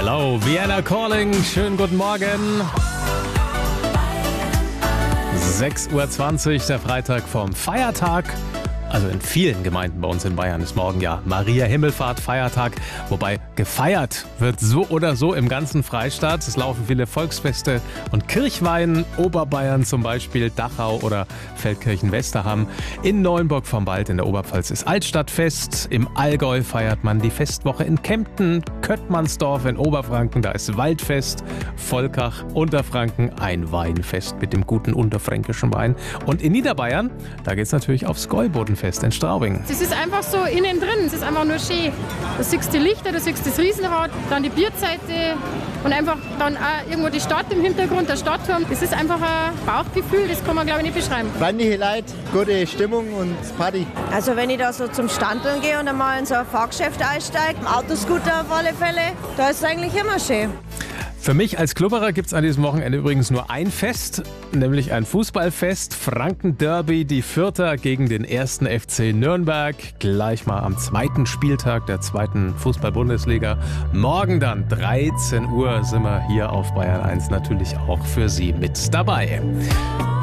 Hello, Vienna Calling. Schönen guten Morgen. 6:20 Uhr, der Freitag vom Feiertag. Also in vielen Gemeinden bei uns in Bayern ist morgen ja Maria Himmelfahrt Feiertag. Wobei gefeiert wird so oder so im ganzen Freistaat. Es laufen viele Volksfeste und Kirchweihen. Oberbayern zum Beispiel, Dachau oder Feldkirchen-Westerham. In Neuenburg vom Wald in der Oberpfalz ist Altstadtfest. Im Allgäu feiert man die Festwoche in Kempten. Köttmannsdorf in Oberfranken, da ist Waldfest. Volkach, Unterfranken, ein Weinfest mit dem guten unterfränkischen Wein. Und in Niederbayern, da geht es natürlich aufs Gäubodenfest in Straubing. Es ist einfach so innen drin, es ist einfach nur schön. Da siehst du die Lichter, da siehst du das Riesenrad, dann die Bierzeite und einfach dann auch irgendwo die Stadt im Hintergrund, der Stadtturm. Das ist einfach ein Bauchgefühl, das kann man glaube ich nicht beschreiben. Freundliche Leute, gute Stimmung und Party. Also wenn ich da so zum Standeln gehe und einmal in so ein Fahrgeschäft einsteige, im Autoscooter auf alle Fälle, da ist es eigentlich immer schön. Für mich als Klubberer gibt es an diesem Wochenende übrigens nur ein Fest, nämlich ein Fußballfest. Franken-Derby, die Fürther gegen den 1. FC Nürnberg. Gleich mal am zweiten Spieltag der zweiten Fußball-Bundesliga. Morgen dann 13 Uhr sind wir hier auf Bayern 1 natürlich auch für Sie mit dabei.